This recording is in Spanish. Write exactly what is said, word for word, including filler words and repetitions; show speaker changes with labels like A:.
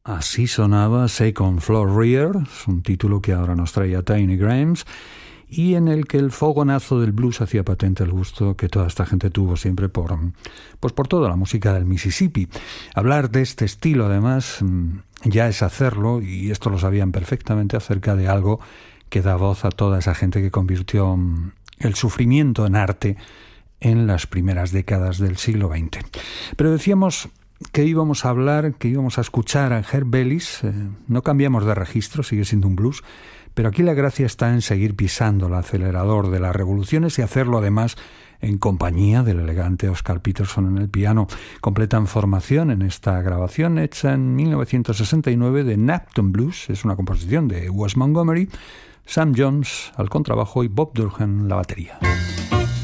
A: Así sonaba Second Floor Rear, es un título que ahora nos traía Tiny Grimes, y en el que el fogonazo del blues hacía patente el gusto que toda esta gente tuvo siempre por, pues por toda la música del Mississippi. Hablar de este estilo, además, ya es hacerlo, y esto lo sabían perfectamente, acerca de algo que da voz a toda esa gente que convirtió el sufrimiento en arte en las primeras décadas del siglo veinte. Pero decíamos que íbamos a hablar, que íbamos a escuchar a Herb Ellis. Eh, no cambiamos de registro, sigue siendo un blues, pero aquí la gracia está en seguir pisando el acelerador de las revoluciones y hacerlo además en compañía del elegante Oscar Peterson en el piano. Completan formación en esta grabación hecha en mil novecientos sesenta y nueve de Napton Blues, es una composición de Wes Montgomery, Sam Jones al contrabajo y Bob Durham la batería.